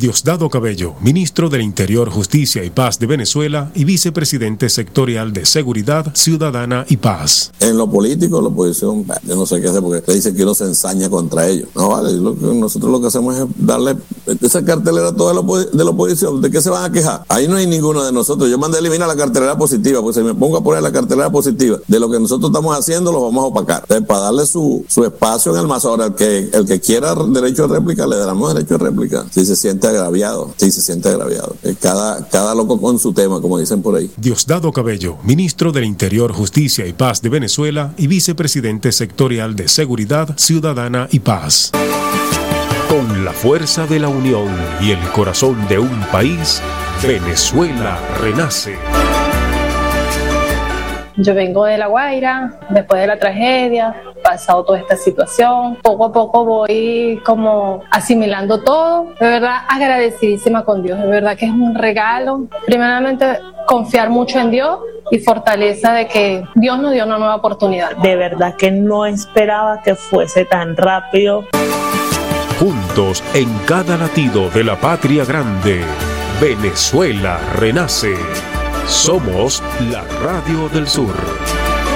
Diosdado Cabello, ministro del Interior, Justicia y Paz de Venezuela y vicepresidente sectorial de Seguridad Ciudadana y Paz. En lo político, la oposición, yo no sé qué hacer porque le dicen que uno se ensaña contra ellos. No vale, nosotros lo que hacemos es darle esa cartelera a toda de la oposición. ¿De qué se van a quejar? Ahí no hay ninguno de nosotros. Yo mandé a eliminar la cartelera positiva, pues si me pongo a poner la cartelera positiva de lo que nosotros estamos haciendo, lo vamos a opacar. Entonces, para darle su espacio en el mazo, ahora el que quiera derecho de réplica, le daremos derecho de réplica. Si se siente agraviado, cada loco con su tema, como dicen por ahí. Diosdado Cabello, ministro del Interior, Justicia y Paz de Venezuela y vicepresidente sectorial de Seguridad Ciudadana y Paz. Con la fuerza de la unión y el corazón de un país, Venezuela renace. Yo vengo de La Guaira, después de la tragedia, pasado toda esta situación. Poco a poco voy como asimilando todo. De verdad, agradecidísima con Dios. De verdad que es un regalo. Primeramente, confiar mucho en Dios y fortaleza de que Dios nos dio una nueva oportunidad. De verdad que no esperaba que fuese tan rápido. Juntos en cada latido de la patria grande, Venezuela renace. Somos la Radio del Sur.